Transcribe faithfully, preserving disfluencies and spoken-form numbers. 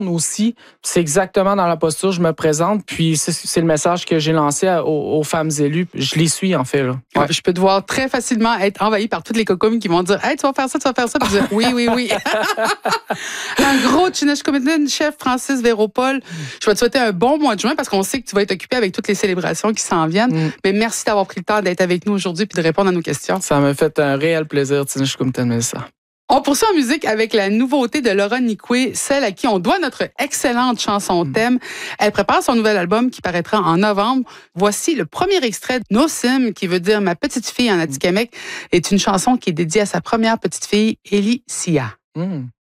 aussi. C'est exactement dans la posture, je me présente, puis c'est, c'est le message que j'ai lancé à, aux, aux femmes élues. Je les suis, en fait. Là. Ouais. Je peux te voir très facilement être envahi par toutes les cocoones qui vont dire « Hey, tu vas faire ça, tu vas faire ça. » Puis dire « Oui, oui, oui. » Un gros Teenage Commitment, chef Francis Véropol. Je vais te souhaiter un bon mois de juin parce qu'on sait que tu vas être occupé avec toutes les célébrations qui s'en viennent. Mm. Mais merci d'avoir pris le temps d'être avec nous aujourd'hui puis de répondre à nos questions. Ça m'a fait un réel plaisir, Teenage Commitment, Mélissa. On poursuit en musique avec la nouveauté de Laura Nicoué, celle à qui on doit notre excellente chanson thème. Elle prépare son nouvel album qui paraîtra en novembre. Voici le premier extrait, No Sim, qui veut dire ma petite fille en Atikamekw, est une chanson qui est dédiée à sa première petite fille, Ellie Sia. Mm.